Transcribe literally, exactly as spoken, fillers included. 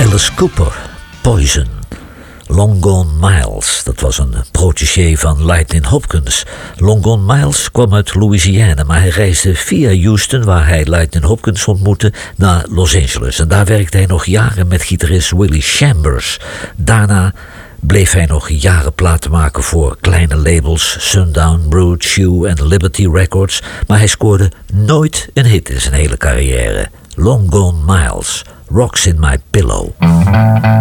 Alice Cooper, Poison. Long Gone Miles, dat was een protégé van Lightnin' Hopkins. Long Gone Miles kwam uit Louisiana, maar hij reisde via Houston, waar hij Lightnin' Hopkins ontmoette, naar Los Angeles. En daar werkte hij nog jaren met gitarist Willie Chambers. Daarna bleef hij nog jaren platen maken voor kleine labels, Sundown, Brood, Shoe en Liberty Records, maar hij scoorde nooit een hit in zijn hele carrière. Long Gone Miles, Rocks in My Pillow.